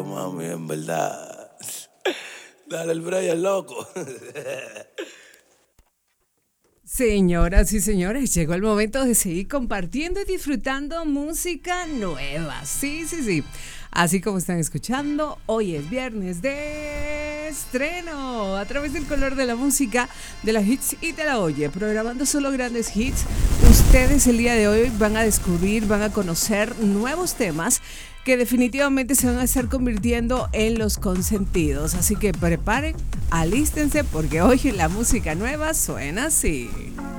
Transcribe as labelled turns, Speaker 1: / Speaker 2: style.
Speaker 1: mami, en verdad. Dale el Brian, loco.
Speaker 2: Señoras y señores, llegó el momento de seguir compartiendo y disfrutando música nueva. Sí, sí, sí. Así como están escuchando, hoy es viernes de estreno a través del color de la música, de las hits y de la oye, programando solo grandes hits. Ustedes el día de hoy van a descubrir, van a conocer nuevos temas que definitivamente se van a estar convirtiendo en los consentidos. Así que preparen, alístense porque hoy la música nueva suena así.